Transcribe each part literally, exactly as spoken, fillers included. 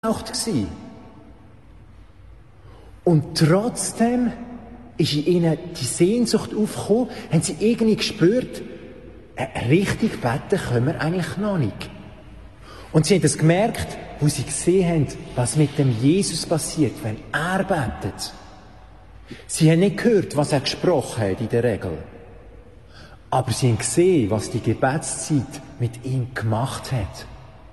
gewesen. Und trotzdem ist in ihnen die Sehnsucht aufgekommen, haben sie irgendwie gespürt, äh, richtig beten können wir eigentlich noch nicht. Und sie haben das gemerkt, wo sie gesehen haben, was mit dem Jesus passiert, wenn er betet. Sie haben nicht gehört, was er gesprochen hat in der Regel. Aber sie haben gesehen, was die Gebetszeit mit ihm gemacht hat.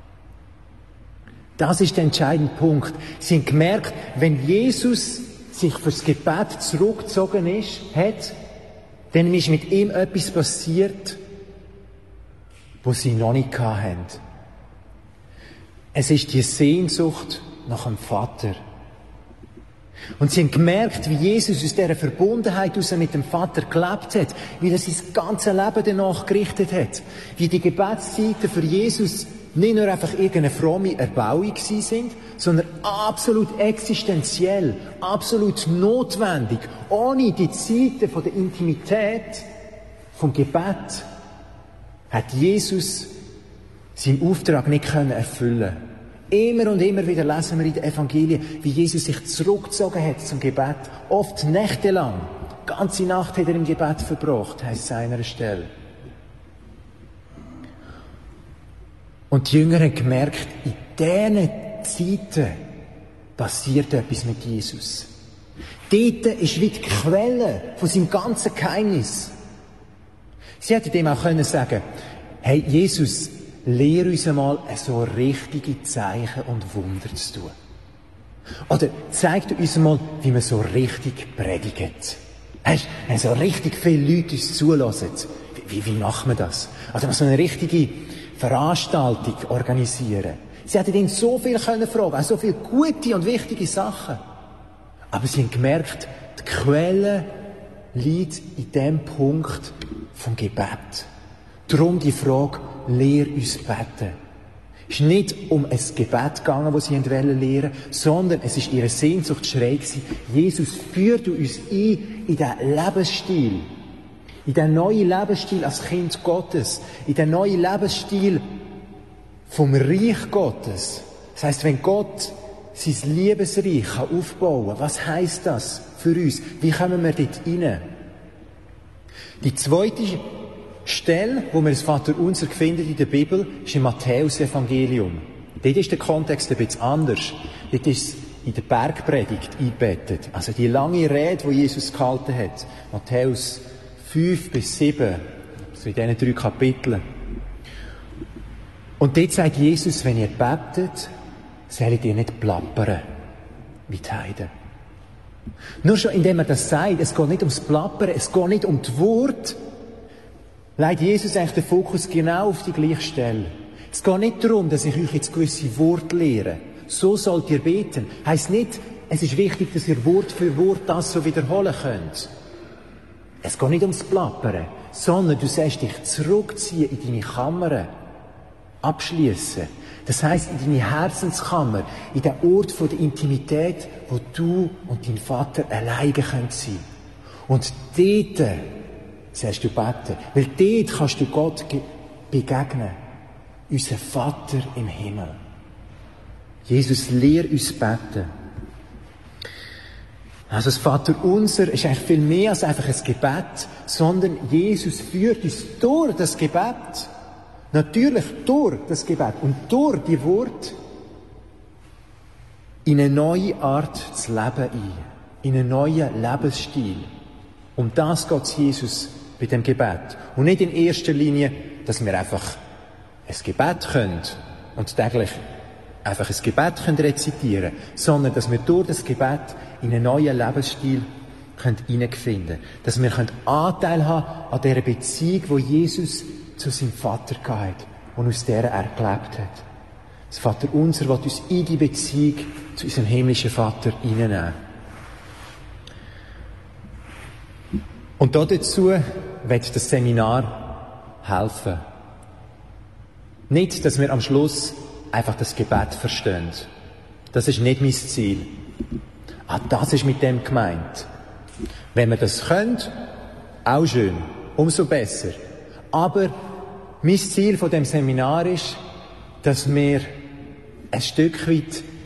Das ist der entscheidende Punkt. Sie haben gemerkt, wenn Jesus sich fürs Gebet zurückgezogen ist, hat, dann ist mit ihm etwas passiert, was sie noch nicht hatten. Es ist die Sehnsucht nach dem Vater. Und sie haben gemerkt, wie Jesus aus dieser Verbundenheit heraus mit dem Vater gelebt hat, wie er sein ganzes Leben danach gerichtet hat, wie die Gebetszeiten für Jesus nicht nur einfach irgendeine fromme Erbauung gewesen sind, sondern absolut existenziell, absolut notwendig. Ohne die Zeiten von der Intimität, vom Gebet, hat Jesus seinen Auftrag nicht können erfüllen. Immer und immer wieder lesen wir in den Evangelien, wie Jesus sich zurückgezogen hat zum Gebet. Oft nächtelang. Ganze Nacht hat er im Gebet verbracht, heisst es an einer Stelle. Und die Jünger haben gemerkt, in diesen Zeiten passiert etwas mit Jesus. Dort ist wie die Quelle von seinem ganzen Geheimnis. Sie hätten dem auch können sagen, hey Jesus, lehr uns einmal so richtige Zeichen und Wunder zu tun. Oder zeigt uns mal, wie man so richtig predigt. Weißt, wenn so richtig viele Leute uns zulassen, wie, wie macht man das? Oder muss man eine richtige Veranstaltung organisieren? Sie hätten ihn so viel können fragen, auch so viele gute und wichtige Sachen. Aber sie haben gemerkt, die Quelle liegt in dem Punkt vom Gebet. Darum die Frage, lehr uns beten. Es ist nicht um ein Gebet gegangen, das sie lehren wollten, sondern es ist ihre Sehnsucht schrei gewesen. Jesus führt uns ein in diesen Lebensstil. In den neuen Lebensstil als Kind Gottes. In den neuen Lebensstil vom Reich Gottes. Das heisst, wenn Gott sein Liebesreich aufbauen kann, was heisst das für uns? Wie kommen wir dort rein? Die zweite Stelle, wo wir das Vaterunser finden in der Bibel, ist im Matthäus-Evangelium. Dort ist der Kontext ein bisschen anders. Dort ist es in der Bergpredigt eingebettet. Also die lange Rede, die Jesus gehalten hat. Matthäus fünf bis sieben. So in diesen drei Kapiteln. Und dort sagt Jesus, wenn ihr betet, sollt ihr nicht plappern, wie die Heiden. Nur schon indem er das sagt, es geht nicht ums Plappern, es geht nicht um die Worte, legt Jesus eigentlich den Fokus genau auf die gleiche Stelle. Es geht nicht darum, dass ich euch jetzt gewisse Worte lehre. So sollt ihr beten. Heisst nicht, es ist wichtig, dass ihr Wort für Wort das so wiederholen könnt. Es geht nicht ums Plappern, sondern du sollst dich zurückziehen in deine Kammer, abschließen. Das heisst, in deine Herzenskammer, in den Ort von der Intimität, wo du und dein Vater alleine sein können. Und dort sollst du beten. Weil dort kannst du Gott begegnen. Unser Vater im Himmel. Jesus, lehr uns beten. Also das Vaterunser ist eigentlich viel mehr als einfach ein Gebet, sondern Jesus führt uns durch das Gebet, natürlich durch das Gebet und durch die Worte in eine neue Art zu leben ein, in einen neuen Lebensstil. Um das geht es Jesus bei dem Gebet. Und nicht in erster Linie, dass wir einfach ein Gebet können und täglich einfach ein Gebet können rezitieren, sondern dass wir durch das Gebet in einen neuen Lebensstil hineinfinden können. Dass wir Anteil haben an dieser Beziehung, die Jesus zu seinem Vater hatte und aus der er gelebt hat. Das Vaterunser will uns in die Beziehung zu unserem himmlischen Vater hineinnehmen. Und dazu wird das Seminar helfen. Nicht, dass wir am Schluss einfach das Gebet verstehen. Das ist nicht mein Ziel. Ah, das ist mit dem gemeint. Wenn wir das können, auch schön, umso besser. Aber mein Ziel von dem Seminar ist, dass wir ein Stück weit